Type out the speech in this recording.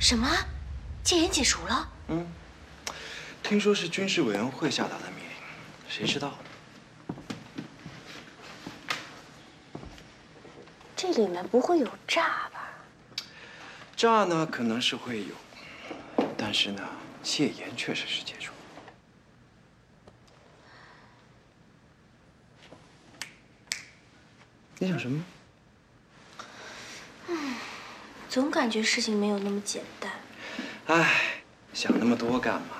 什么？戒严解除了？ 嗯，听说是军事委员会下达的命令，谁知道？ 这里面不会有诈吧？ 诈呢，可能是会有，但是呢，戒严确实是解除。你想什么？ 总感觉事情没有那么简单。 唉，想那么多干嘛？